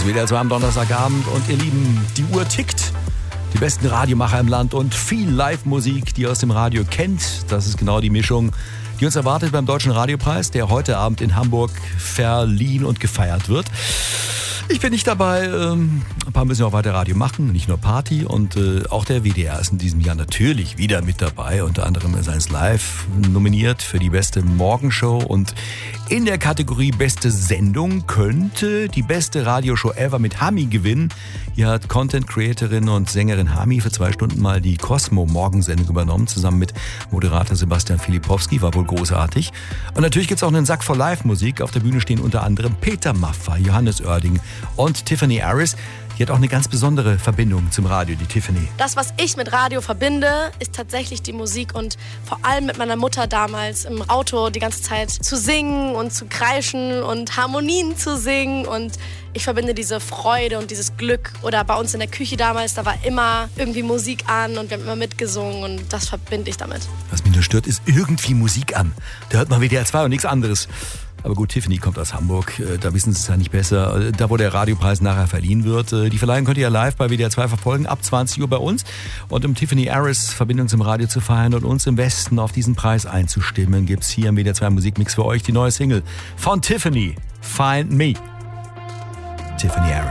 WDR 2 am Donnerstagabend und ihr Lieben, die Uhr tickt. Die besten Radiomacher im Land und viel Live-Musik, die ihr aus dem Radio kennt. Das ist genau die Mischung, die uns erwartet beim Deutschen Radiopreis, der heute Abend in Hamburg verliehen und gefeiert wird. Ich bin nicht dabei. Ein paar müssen auch weiter Radio machen, nicht nur Party. Und auch der WDR ist in diesem Jahr natürlich wieder mit dabei. Unter anderem ist 1 Live nominiert für die beste Morgenshow. Und in der Kategorie Beste Sendung könnte die beste Radioshow ever mit Hami gewinnen. Hier hat Content-Creatorin und Sängerin Hami für 2 Stunden mal die Cosmo-Morgensendung übernommen, zusammen mit Moderator Sebastian Filipowski. War wohl großartig. Und natürlich gibt es auch einen Sack voll Live-Musik. Auf der Bühne stehen unter anderem Peter Maffay, Johannes Oerding und Tiffany Harris. Die hat auch eine ganz besondere Verbindung zum Radio, die Tiffany. Das, was ich mit Radio verbinde, ist tatsächlich die Musik und vor allem mit meiner Mutter damals im Auto die ganze Zeit zu singen und zu kreischen und Harmonien zu singen. Und ich verbinde diese Freude und dieses Glück. Oder bei uns in der Küche damals, da war immer irgendwie Musik an und wir haben immer mitgesungen und das verbinde ich damit. Was mich nur stört, ist irgendwie Musik an. Da hört man WDR 2 und nichts anderes. Aber gut, Tiffany kommt aus Hamburg, da wissen sie es ja nicht besser. Da, wo der Radiopreis nachher verliehen wird. Die Verleihung könnt ihr ja live bei WDR 2 verfolgen, ab 20 Uhr bei uns. Und um Tiffany Harris Verbindung zum Radio zu feiern und uns im Westen auf diesen Preis einzustimmen, gibt's hier im WDR 2 Musikmix für euch die neue Single von Tiffany, Find Me. Tiffany Harris.